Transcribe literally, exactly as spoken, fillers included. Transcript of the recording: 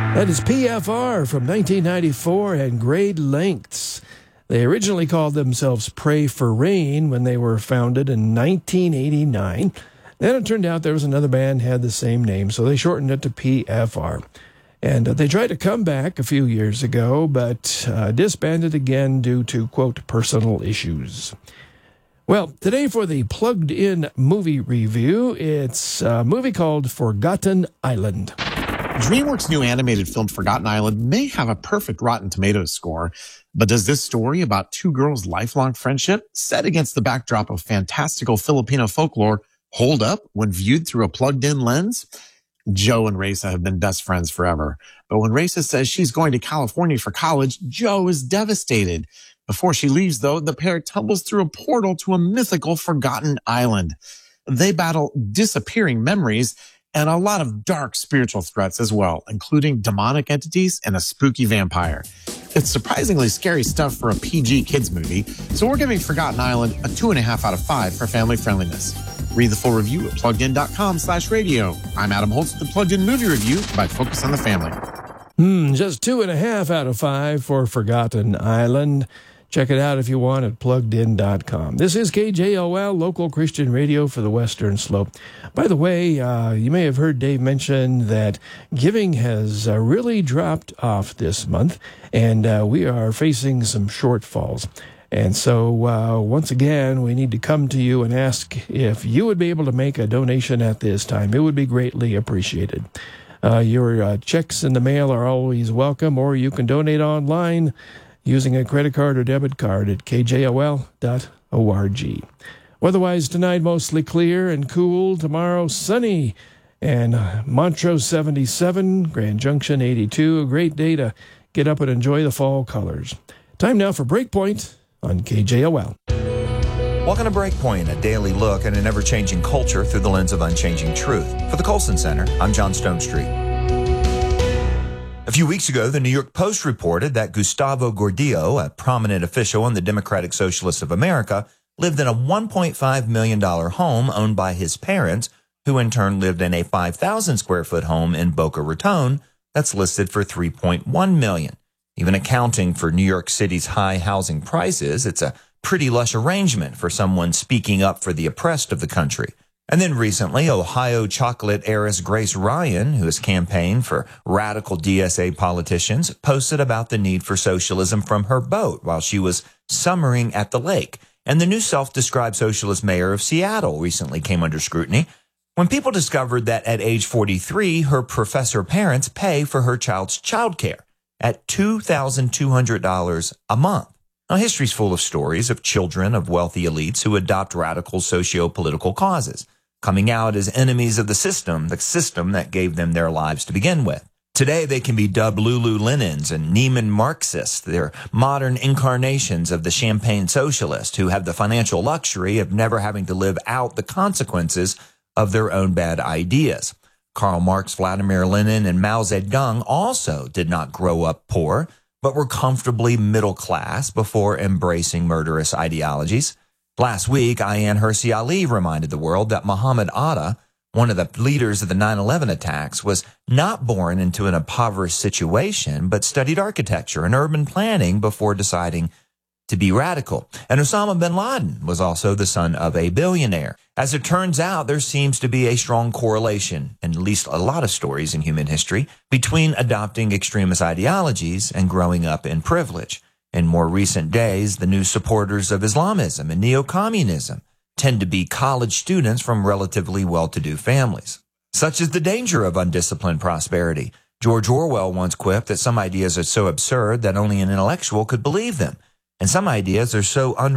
That is P F R from nineteen ninety-four and Great Lengths. They originally called themselves Pray for Rain when they were founded in nineteen eighty-nine. Then it turned out there was another band had the same name, so they shortened it to P F R. And uh, they tried to come back a few years ago, but uh, disbanded again due to, quote, personal issues. Well, today for the Plugged In movie review, it's a movie called Forgotten Island. DreamWorks' new animated film Forgotten Island may have a perfect Rotten Tomatoes score, but does this story about two girls' lifelong friendship, set against the backdrop of fantastical Filipino folklore, hold up when viewed through a plugged-in lens? Joe and Raisa have been best friends forever, but when Raisa says she's going to California for college, Joe is devastated. Before she leaves, though, the pair tumbles through a portal to a mythical forgotten island. They battle disappearing memories and a lot of dark spiritual threats as well, including demonic entities and a spooky vampire. It's surprisingly scary stuff for a P G kids movie, so we're giving Forgotten Island a two and a half out of five for family friendliness. Read the full review at pluggedin.com slash radio. I'm Adam Holtz, the Plugged In Movie Review by Focus on the Family. Hmm, just two and a half out of five for Forgotten Island. Check it out if you want at plugged in dot com. This is K J O L, local Christian radio for the Western Slope. By the way, uh, you may have heard Dave mention that giving has uh, really dropped off this month, and uh, we are facing some shortfalls. And so, uh, once again, we need to come to you and ask if you would be able to make a donation at this time. It would be greatly appreciated. Uh, your uh, checks in the mail are always welcome, or you can donate online using a credit card or debit card at k j o l dot org. Otherwise, tonight mostly clear and cool. Tomorrow, sunny and uh, Montrose seventy-seven, Grand Junction eighty-two. A great day to get up and enjoy the fall colors. Time now for Breakpoint on K J O L. Welcome to Breakpoint, a daily look at an ever-changing culture through the lens of unchanging truth. For the Colson Center, I'm John Stone Street. A few weeks ago, the New York Post reported that Gustavo Gordillo, a prominent official in the Democratic Socialists of America, lived in a one point five million dollars home owned by his parents, who in turn lived in a five thousand square foot home in Boca Raton that's listed for three point one million dollars. Even accounting for New York City's high housing prices, it's a pretty lush arrangement for someone speaking up for the oppressed of the country. And then recently, Ohio chocolate heiress Grace Ryan, who has campaigned for radical D S A politicians, posted about the need for socialism from her boat while she was summering at the lake. And the new self-described socialist mayor of Seattle recently came under scrutiny when people discovered that at age forty-three, her professor parents pay for her child's childcare at two thousand two hundred dollars a month. Now, history's full of stories of children of wealthy elites who adopt radical socio-political causes, coming out as enemies of the system, the system that gave them their lives to begin with. Today, they can be dubbed Lululemons and Neiman Marxists. They're modern incarnations of the champagne socialist who have the financial luxury of never having to live out the consequences of their own bad ideas. Karl Marx, Vladimir Lenin, and Mao Zedong also did not grow up poor, but were comfortably middle class before embracing murderous ideologies. Last week, Ayaan Hirsi Ali reminded the world that Muhammad Atta, one of the leaders of the nine eleven attacks, was not born into an impoverished situation, but studied architecture and urban planning before deciding to be radical. And Osama bin Laden was also the son of a billionaire. As it turns out, there seems to be a strong correlation, in at least a lot of stories in human history, between adopting extremist ideologies and growing up in privilege. In more recent days, the new supporters of Islamism and neo-communism tend to be college students from relatively well-to-do families. Such is the danger of undisciplined prosperity. George Orwell once quipped that some ideas are so absurd that only an intellectual could believe them, and some ideas are so un